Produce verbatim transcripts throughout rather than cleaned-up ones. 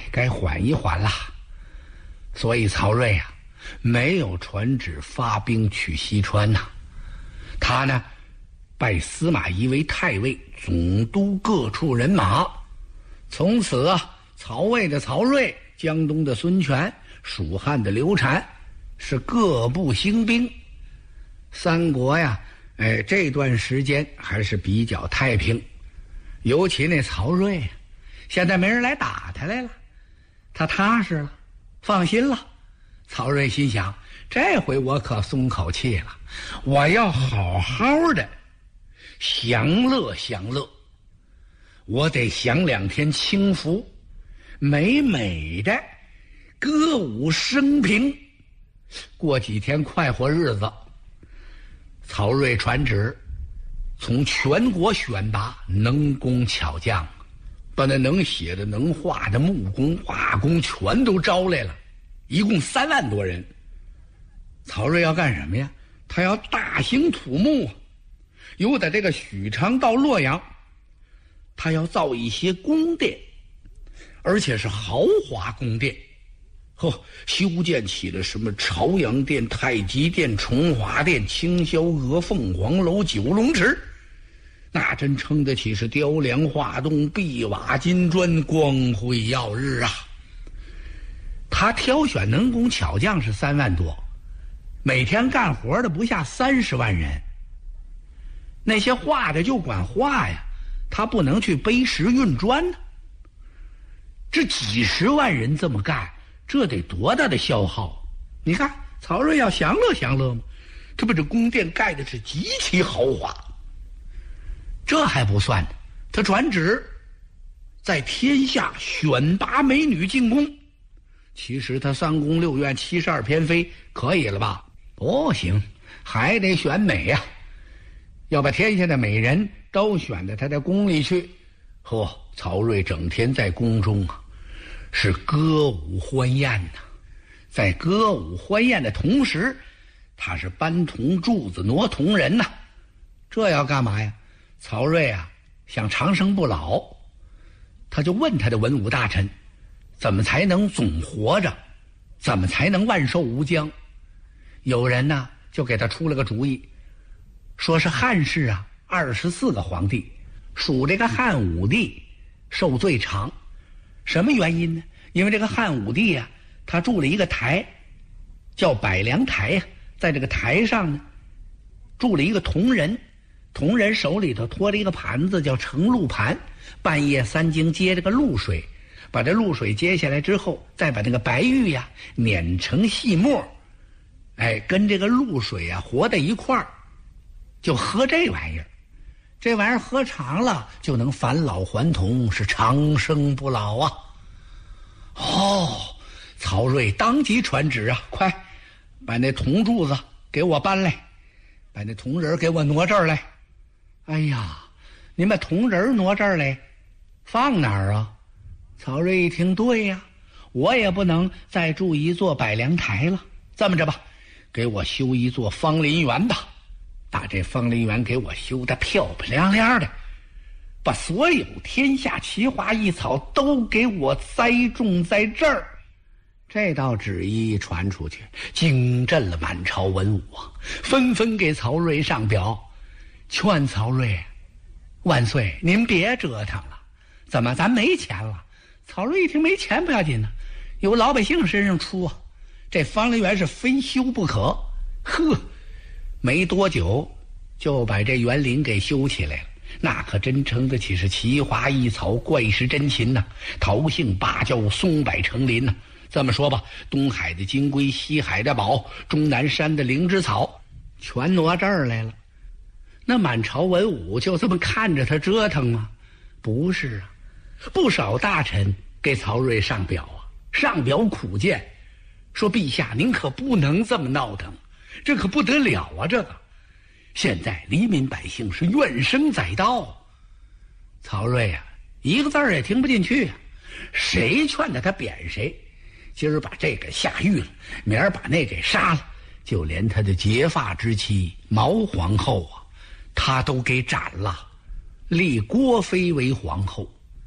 该缓一缓了。所以曹睿啊，没有传旨发兵去西川呐、啊。他呢，拜司马懿为太尉，总督各处人马。从此啊，曹魏的曹睿、江东的孙权、蜀汉的刘禅，是各部兴兵。三国呀，哎，这段时间还是比较太平。尤其那曹睿，现在没人来打他来了，他踏实了，放心了。曹睿心想，这回我可松口气了，我要好好的享乐享乐，我得享两天清福，美美的歌舞升平，过几天快活日子。曹睿传旨，从全国选拔能工巧匠，把那能写的能画的木工画工全都招来了，一共三万多人。曹睿要干什么呀？他要大兴土木，由在这个许昌到洛阳，他要造一些宫殿，而且是豪华宫殿。呵，修建起了什么朝阳殿、太极殿、崇华殿、青霄阁、凤凰楼、九龙池，那真称得起是雕梁画栋、碧瓦金砖，光辉耀日啊！他挑选能工巧匠是三万多，每天干活的不下三十万人。那些画的就管画呀，他不能去背石运砖呢。这几十万人这么干，这得多大的消耗？你看曹睿要享乐享乐吗？这不这宫殿盖的是极其豪华。这还不算呢，他传旨在天下选拔美女进宫。其实他三宫六院七十二偏妃可以了吧？不行，还得选美呀、啊，要把天下的美人都选到他的宫里去。呵，曹睿整天在宫中啊，是歌舞欢宴呐、啊。在歌舞欢宴的同时，他是搬铜柱子挪铜人呐、啊。这要干嘛呀？曹睿啊，想长生不老，他就问他的文武大臣，怎么才能总活着？怎么才能万寿无疆？有人呢就给他出了个主意，说是汉室啊，二十四个皇帝，数这个汉武帝寿最长。什么原因呢？因为这个汉武帝啊，他筑了一个台，叫百梁台呀、啊，在这个台上呢，筑了一个铜人。铜人手里头托着一个盘子，叫盛露盘，半夜三更接这个露水，把这露水接下来之后，再把那个白玉呀碾成细末，哎，跟这个露水啊和在一块儿，就喝这玩意儿。这玩意儿喝长了就能返老还童，是长生不老啊。哦，曹睿当即传旨啊，快把那铜柱子给我搬来，把那铜人给我挪这儿来。哎呀，您把铜人挪这儿来，放哪儿啊？曹睿一听，对呀，我也不能再筑一座百梁台了。这么着吧，给我修一座芳林园吧，把这芳林园给我修得漂漂亮亮的，把所有天下奇花异草都给我栽种在这儿。这道旨意传出去，惊震了满朝文武啊，纷纷给曹睿上表，劝曹睿万岁，您别折腾了。怎么咱没钱了？曹睿一听没钱不要紧呢，由老百姓身上出啊，这芳林园是非修不可。呵，没多久就把这园林给修起来了，那可真称得起是奇花异草、怪石珍禽呐、啊，桃杏芭蕉、松柏成林呐、啊。这么说吧，东海的金龟，西海的宝，终南山的灵芝草，全挪这儿来了。那满朝文武就这么看着他折腾吗？不是啊，不少大臣给曹睿上表啊，上表苦谏，说陛下您可不能这么闹腾，这可不得了啊！这个现在黎民百姓是怨声载道。曹睿啊，一个字儿也听不进去啊，谁劝他他贬谁，今儿把这个下狱了，明儿把那给杀了，就连他的结发之妻毛皇后啊，他都给斩了，立郭妃为皇后。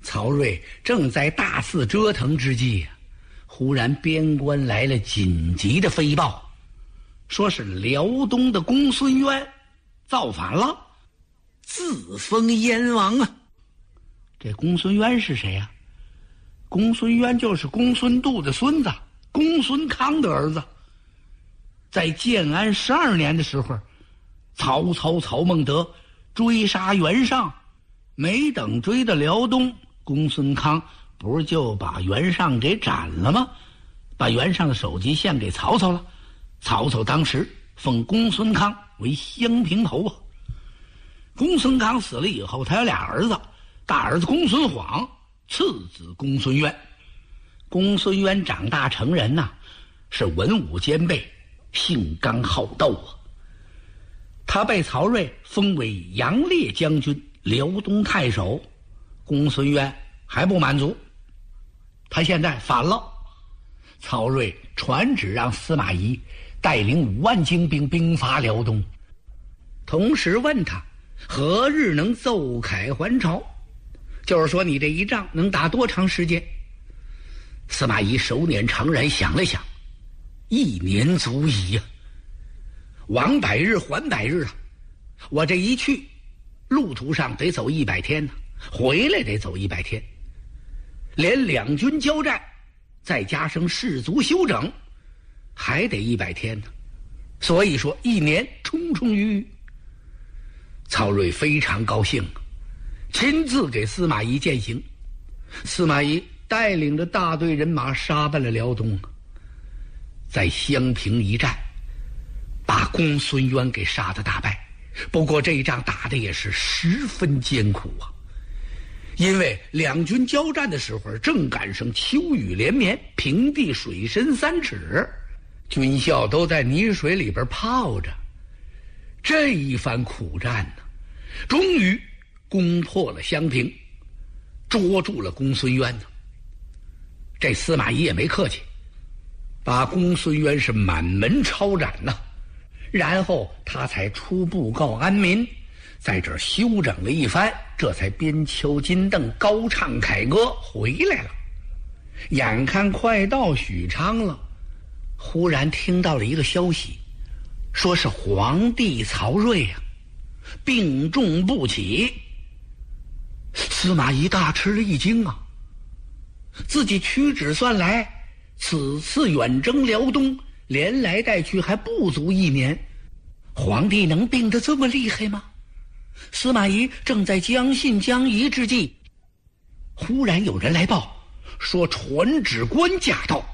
曹睿正在大肆折腾之际，忽然边关来了紧急的飞报，说是辽东的公孙渊造反了，自封燕王啊！这公孙渊是谁呀、啊？公孙渊就是公孙度的孙子，公孙康的儿子。在建安十二年的时候，曹操曹孟德追杀袁尚，没等追到辽东，公孙康不是就把袁尚给斩了吗？把袁尚的首级献给曹操了。曹操当时封公孙康为襄平侯啊。公孙康死了以后，他有俩儿子，大儿子公孙晃，次子公孙渊。公孙渊长大成人呐、啊，是文武兼备，性刚好斗啊。他被曹睿封为杨烈将军、辽东太守。公孙渊还不满足，他现在反了。曹睿传旨让司马懿带领五万精兵兵伐辽东，同时问他何日能奏凯还朝，就是说你这一仗能打多长时间。司马懿手捻长髯想了想，一年足矣呀、啊，往百日还百日啊！我这一去，路途上得走一百天呢，回来得走一百天，连两军交战，再加上士卒休整，还得一百天呢。所以说一年充充裕裕。曹睿非常高兴，亲自给司马懿饯行。司马懿带领着大队人马杀奔了辽东，在襄平一战，把公孙渊给杀得大败。不过这一仗打得也是十分艰苦啊，因为两军交战的时候正赶上秋雨连绵，平地水深三尺，军校都在泥水里边泡着。这一番苦战呢，终于攻破了襄平，捉住了公孙渊呢。这司马懿也没客气，把公孙渊是满门抄斩呐、啊，然后他才出布告安民，在这儿休整了一番，这才边敲金镫高唱凯歌回来了。眼看快到许昌了，忽然听到了一个消息，说是皇帝曹睿啊病重不起。司马懿大吃了一惊啊，自己屈指算来，此次远征辽东，连来带去还不足一年，皇帝能病得这么厉害吗？司马懿正在将信将疑之际，忽然有人来报，说传旨官驾到。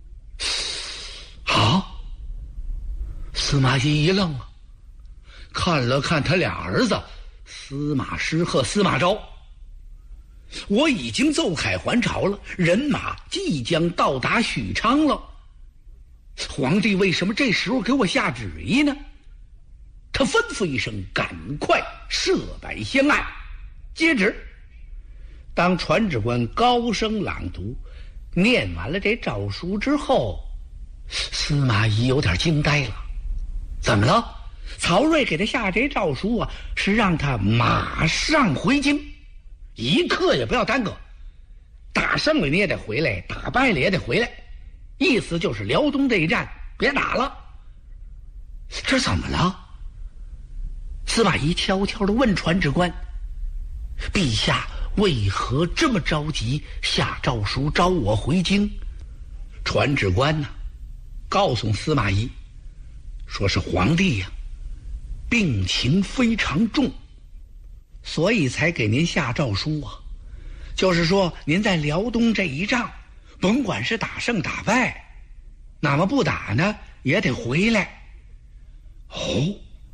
好，司马懿一愣啊，看了看他俩儿子司马师和司马昭，我已经奏凯还朝了，人马即将到达许昌了，皇帝为什么这时候给我下旨意呢？他吩咐一声，赶快设摆香案，接旨。当传旨官高声朗读，念完了这诏书之后，司马懿有点惊呆了。怎么了？曹睿给他下这诏书啊，是让他马上回京，一刻也不要耽搁，打胜了你也得回来，打败了也得回来，意思就是辽东这一战别打了。这怎么了？司马懿悄悄地问传旨官，陛下为何这么着急下诏书召我回京？传旨官呢、啊，告诉司马懿，说是皇帝呀、啊，病情非常重，所以才给您下诏书啊。就是说您在辽东这一仗，甭管是打胜打败，哪么不打呢，也得回来。哦，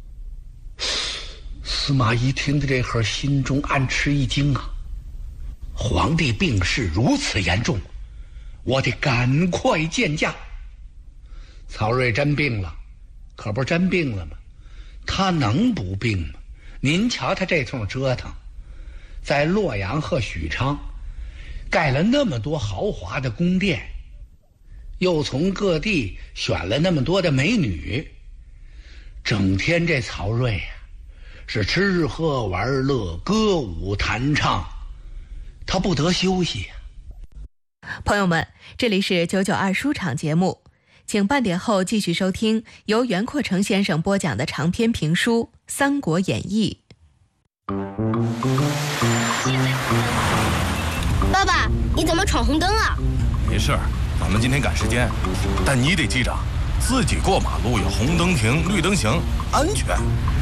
司马懿听到这会儿，心中暗吃一惊啊！皇帝病势如此严重，我得赶快见驾。曹睿真病了，可不是真病了吗？他能不病吗？您瞧他这通折腾，在洛阳和许昌盖了那么多豪华的宫殿，又从各地选了那么多的美女，整天这曹睿啊是吃喝玩乐，歌舞弹唱， 他不得休息。 朋友们，这里是九九二书场节目，请半点后继续收听由袁阔成先生播讲的长篇评书《三国演义》。 爸爸，你怎么闯红灯啊？ 没事，咱们今天赶时间，但你得记着，自己过马路要红灯停，绿灯行，安全。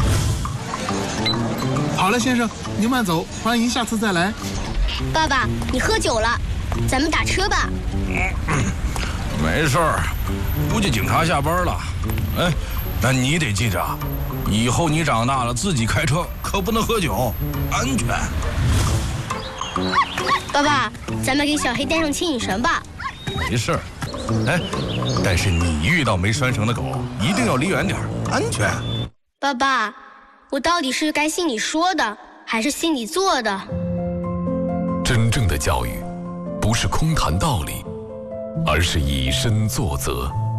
好了，先生，您慢走，欢迎下次再来。 爸爸，你喝酒了，咱们打车吧。 没事儿，估计警察下班了。哎，那你得记着，以后你长大了自己开车可不能喝酒，安全。 爸爸，咱们给小黑带上牵引绳吧。 没事儿，哎，但是你遇到没拴绳的狗，一定要离远点，安全。 爸爸，我到底是该信你说的，还是信你做的？ 真正的教育，不是空谈道理，而是以身作则。